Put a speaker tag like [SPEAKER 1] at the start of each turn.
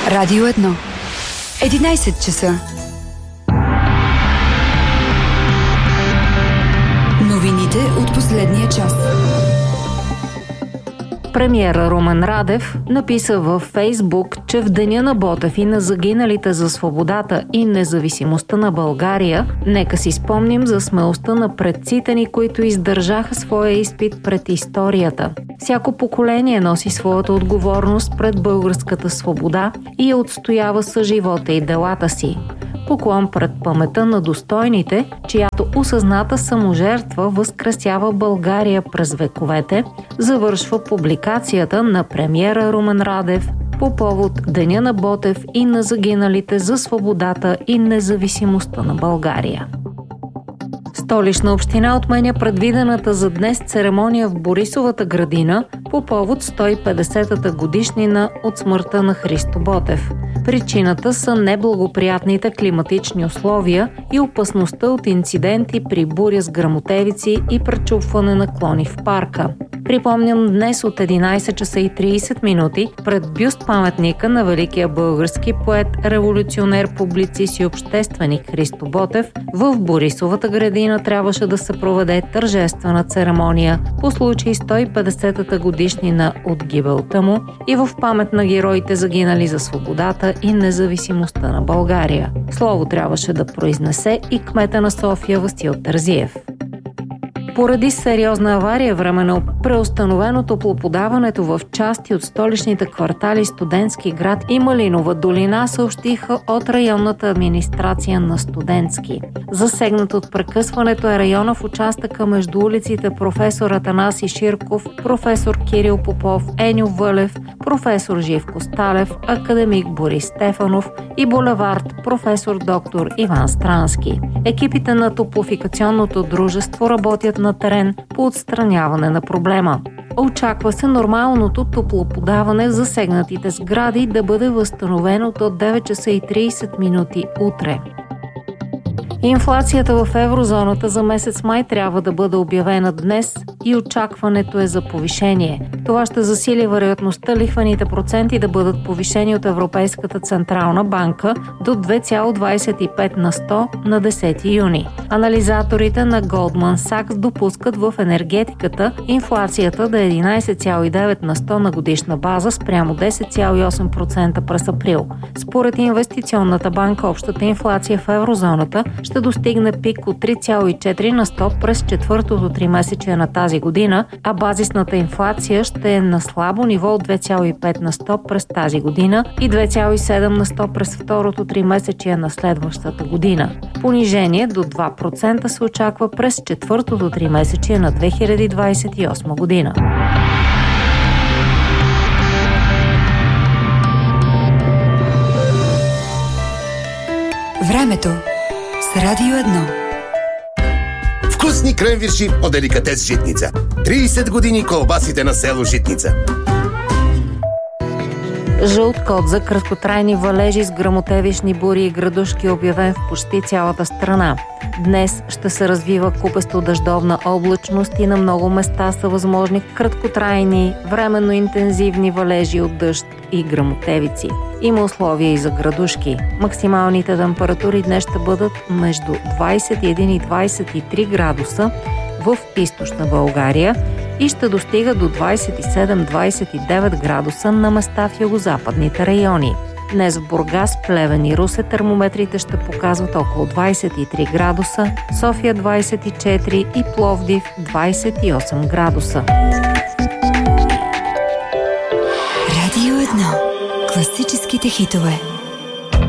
[SPEAKER 1] Радио 1. 11 часа. Новините от последния час.
[SPEAKER 2] Премиерът Румен Радев написа във Фейсбук, че в деня на Ботев и на загиналите за свободата и независимостта на България, нека си спомним за смелостта на предците ни, които издържаха своя изпит пред историята. Всяко поколение носи своята отговорност пред българската свобода и я отстоява с живота и делата си. Поклон пред паметта на достойните, чиято осъзната саможертва възкресява България през вековете, завършва публикацията на премиера Румен Радев по повод Деня на Ботев и на загиналите за свободата и независимостта на България. Столична община отменя предвидената за днес церемония в Борисовата градина по повод 150-та годишнина от смъртта на Христо Ботев. Причината са неблагоприятните климатични условия и опасността от инциденти при буря с гръмотевици и пречупване на клони в парка. Припомням, днес от 11 часа и 30 минути пред бюст паметника на великия български поет, революционер, публицист и общественик Христо Ботев в Борисовата градина трябваше да се проведе тържествена церемония по случай 150-та годишнина от гибелта му и в памет на героите загинали за свободата и независимостта на България. Слово трябваше да произнесе и кмета на София Васил Терзиев. Поради сериозна авария, временно преустановено топлоподаването в части от столичните квартали Студентски град и Малинова долина, съобщиха от районната администрация на Студентски. Засегнат от прекъсването е района в участъка между улиците професор Атанаси Ширков, професор Кирил Попов, Еньо Вълев, професор Живко Сталев, академик Борис Стефанов и булевард професор доктор Иван Странски. Екипите на топлофикационното дружество работят на терен по отстраняване на проблема. Очаква се нормалното топлоподаване в засегнатите сгради да бъде възстановено до 9 часа и 30 минути утре. Инфлацията в еврозоната за месец май трябва да бъде обявена днес и очакването е за повишение. Това ще засили вероятността лихвените проценти да бъдат повишени от Европейската централна банка до 2,25 на 100 на 10 юни. Анализаторите на Goldman Sachs допускат в енергетиката инфлацията да е 11,9 на 100 на годишна база спрямо 10,8% през април. Според инвестиционната банка, общата инфлация в еврозоната ще достигне пик от 3,4 на 100 през четвъртото тримесечие на тази година, а базисната инфлация ще е на слабо ниво от 2,5 на 100 през тази година и 2,7 на 100 през второто тримесечие на следващата година. Понижение до 2% се очаква през четвъртото тримесечие на 2028 година.
[SPEAKER 1] Времето с Радио 1.
[SPEAKER 3] Вкусни кренвирши от деликатес Житница. 30 години колбасите на село Житница.
[SPEAKER 2] Жълт код за краткотрайни валежи с гръмотевични бури и градушки е обявен в почти цялата страна. Днес ще се развива купесто дъждовна облачност и на много места са възможни краткотрайни, временно интензивни валежи от дъжд и гръмотевици. Има условия и за градушки. Максималните температури днес ще бъдат между 21 и 23 градуса в източна България и ще достига до 27-29 градуса на места в югозападните райони. Днес в Бургас, Плевен и Русе термометрите ще показват около 23 градуса, София 24 и Пловдив 28 градуса.
[SPEAKER 1] Радио 1. Класическите хитове.